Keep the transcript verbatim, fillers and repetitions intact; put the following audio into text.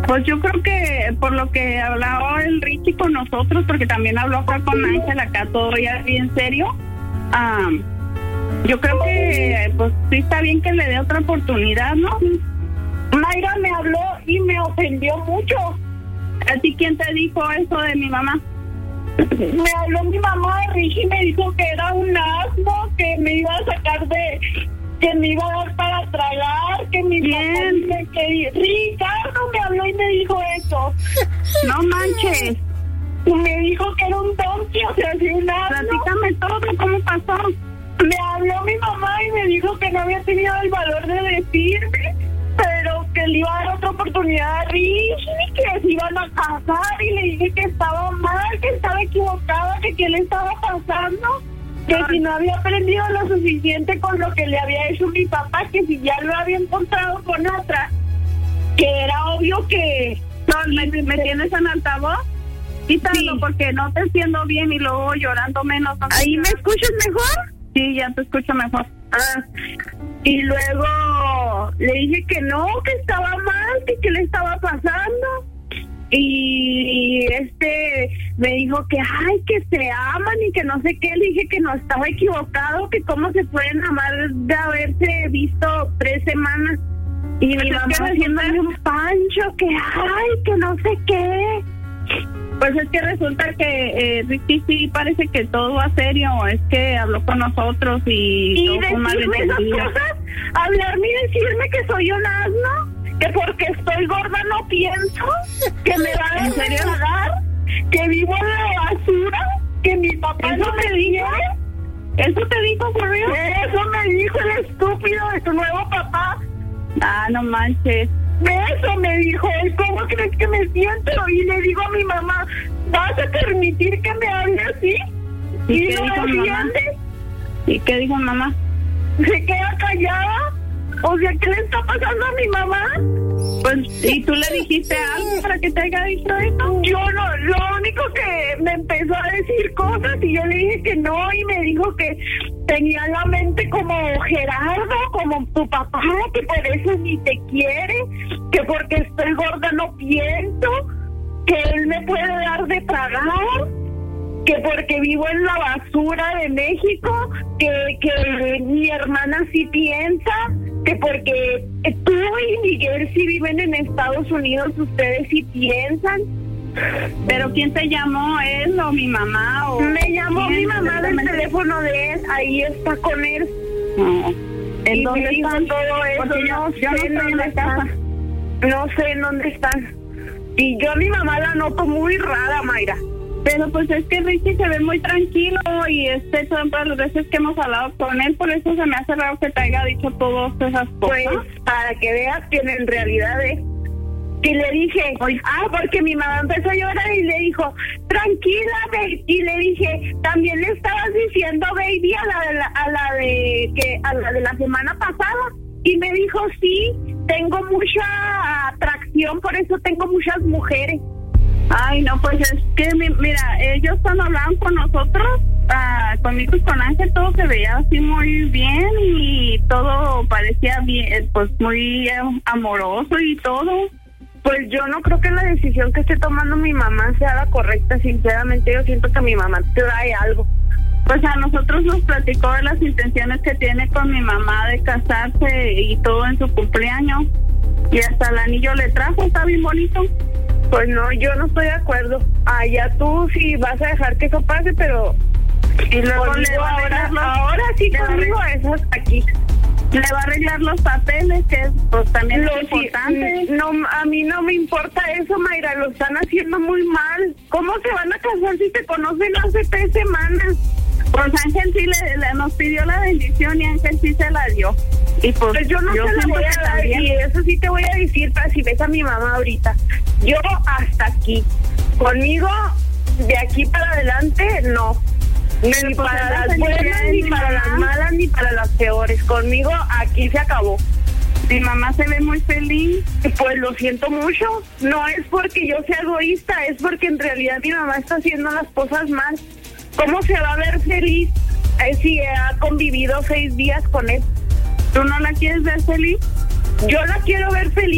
Pues yo creo que por lo que hablaba el Richie con nosotros, porque también habló acá con Ángel, acá todo ya bien serio, um, yo creo que pues sí está bien que le dé otra oportunidad, ¿no? Mayra me habló y me ofendió mucho. ¿A ti quién te dijo eso de mi mamá? Me habló mi mamá, Richie, me dijo que era un asno, que me iba a sacar de... que me iba a dar para tragar, que mi Bien. papá... Que, Ricardo me habló y me dijo eso. No manches. Y me dijo que era un donkey, o sea, así un asno. Platícame todo, ¿cómo pasó? Me habló mi mamá y me dijo que no había tenido el valor de decirme, pero que le iba a dar otra oportunidad a Richie, que se iban a casar, y le dije que estaba mal, que estaba equivocada, que qué le estaba pasando, que si no había aprendido lo suficiente con lo que le había hecho mi papá, que si ya lo había encontrado con otra, que era obvio que... No, ¿me, me tienes en altavoz? Quítalo, sí, porque no te entiendo bien y luego llorando menos. No. ¿Ahí me escuchas mejor? Sí, ya te escucho mejor. Ah, y luego le dije que no, que estaba mal, que qué le estaba pasando. Y este me dijo que ay, que se aman y que no sé qué. Le dije que no, estaba equivocado, que cómo se pueden amar de haberse visto tres semanas. Y mi mamá haciéndole un pancho, que ay, que no sé qué. Pues es que resulta que eh, Ricky sí parece que todo va serio, es que habló con nosotros y... Y decirme esas cosas, hablarme y decirme que soy un asno, que porque estoy gorda no pienso, que me va a tragar, que vivo en la basura, que mi papá no me dijo. ¿Eso te dijo, por Dios? Eso me dijo el estúpido de tu nuevo papá. Ah, no manches. Eso me dijo él, ¿cómo crees que me siento? Y le digo a mi mamá, ¿vas a permitir que me hable así? ¿Y, ¿Y qué no dijo me mamá? ¿Y qué dijo mamá? ¿Se queda callada? O sea, ¿qué le está pasando a mi mamá? Pues, ¿y tú le dijiste algo para que te haya dicho eso? Yo no, lo único que me empezó a decir cosas y yo le dije que no, y me dijo que tenía la mente como Gerardo, como tu papá, que por eso ni te quiere, que porque estoy gorda no pienso, que él me puede dar de tragar, que porque vivo en la basura de México, que, que mi hermana sí piensa, que porque tú y Miguel sí viven en Estados Unidos, ustedes sí piensan. ¿Pero quién te llamó? ¿Él o mi mamá? O me llamó mi mamá del me... teléfono de él, ahí está con él. No. ¿En dónde me dijo están? todo eso? Porque yo, no yo no sé estoy en la casa. No sé en dónde están. Y yo a mi mamá la noto muy rara, Mayra. Pero pues es que Richie se ve muy tranquilo y este todas las veces que hemos hablado con él, por eso se me hace raro que te haya dicho todas esas cosas. Pues para que veas que en realidad es que le dije, ah, porque mi mamá empezó a llorar y le dijo, tranquila, baby, y le dije, también le estabas diciendo baby a la de la, a la de que a la de la semana pasada, y me dijo, sí, tengo mucha atracción, por eso tengo muchas mujeres. Ay, no, pues es que, mira, ellos cuando hablaban con nosotros, uh, conmigo y con Ángel, todo se veía así muy bien y todo parecía bien, pues muy eh, amoroso y todo. Pues yo no creo que la decisión que esté tomando mi mamá sea la correcta, sinceramente yo siento que mi mamá trae algo. Pues a nosotros nos platicó de las intenciones que tiene con mi mamá de casarse y todo en su cumpleaños, y hasta el anillo le trajo, está bien bonito. Pues no, yo no estoy de acuerdo. Allá tú sí vas a dejar que eso pase, pero... Y luego conmigo le va a ahora, los... ahora sí conmigo eso hasta aquí. Le va a arreglar los papeles, que pues también lo es importante. No, a mí no me importa eso, Mayra, lo están haciendo muy mal. ¿Cómo se van a casar si se conocen hace tres semanas? Pues Ángel sí le, le nos pidió la bendición y Ángel sí se la dio. Y pues, pues yo no yo se la voy a dar, y eso sí te voy a decir para si ves a mi mamá ahorita. Yo hasta aquí. Conmigo, de aquí para adelante, no. Ni pues para las buenas, ni para las malas, ni para las peores. Conmigo, aquí se acabó. Mi mamá se ve muy feliz. Pues lo siento mucho. No es porque yo sea egoísta, es porque en realidad mi mamá está haciendo las cosas mal. ¿Cómo se va a ver feliz eh, si ha convivido seis días con él? ¿Tú no la quieres ver feliz? Yo la quiero ver feliz.